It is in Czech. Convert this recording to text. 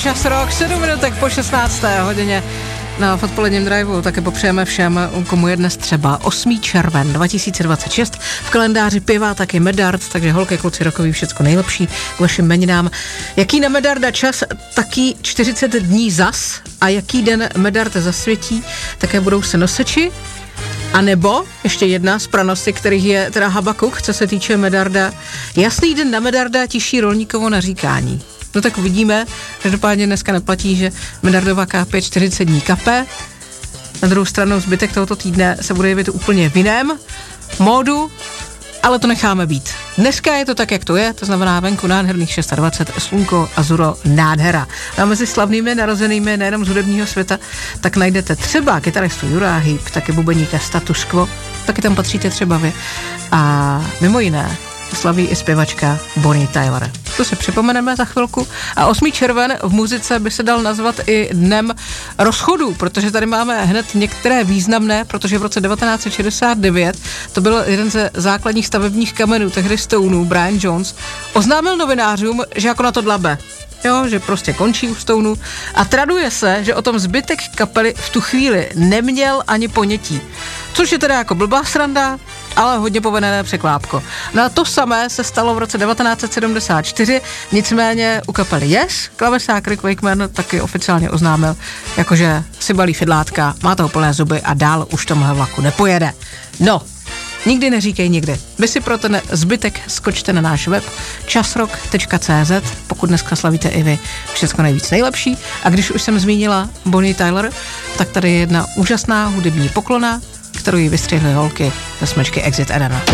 Čas Rock, 7 minutek po 16. hodině na odpoledním driveu. Také popřejeme všem, komu je dnes třeba 8. červen 2026. V kalendáři piva taky Medard, takže holky, kluci, rokový, všecko nejlepší k vašim jmeninám. Jaký na Medarda čas, taky 40 dní zas, a jaký den Medard zasvětí, také budou se noseči. A nebo ještě jedna z pranosti, kterých je teda Habakuk, co se týče Medarda. Jasný den na Medarda, tiší rolníkovo naříkání. No tak uvidíme, každopádně dneska neplatí, že Medardova kápě 40 dní kape. Na druhou stranu zbytek tohoto týdne se bude jevit úplně v jiném módu, ale to necháme být. Dneska je to tak, jak to je, to znamená venku nádherných 26, slunko, azuro, nádhera. A mezi slavnými narozenými nejenom z hudebního světa, tak najdete třeba kytaristu Jura Hýb, taky bubeníka Status Quo, taky tam patříte třeba vy. A mimo jiné slaví i zpěvačka Bonnie Tyler. To si připomeneme za chvilku. A 8. červen v muzice by se dal nazvat i dnem rozchodů, protože tady máme hned některé významné, protože v roce 1969 to byl jeden ze základních stavebních kamenů tehdy Stoneů, Brian Jones, oznámil novinářům, že jako na to dlabe. Jo, že prostě končí u Stonů a traduje se, že o tom zbytek kapely v tu chvíli neměl ani ponětí. Což je teda jako blbá sranda, ale hodně povedené překvápko. No a to samé se stalo v roce 1974, nicméně u kapely Yes, klavesák Rick Wakeman taky oficiálně oznámil, jakože si balí fidlátka, má toho plné zuby a dál už tomhle vlaku nepojede. No, nikdy neříkej nikdy. Vy si pro ten zbytek skočte na náš web časrock.cz, pokud dneska slavíte i vy všecko nejvíc nejlepší. A když už jsem zmínila Bonnie Tyler, tak tady je jedna úžasná hudební poklona, kterou jí vystřihly holky ze smečky Exit Eden.